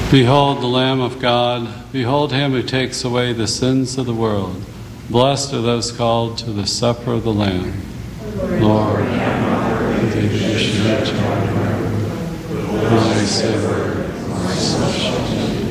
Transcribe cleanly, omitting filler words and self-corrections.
Behold the Lamb of God. Behold him who takes away the sins of the world. Blessed are those called to the supper of the Lamb. Lord, have thee to should enter my Saviour, my soul shall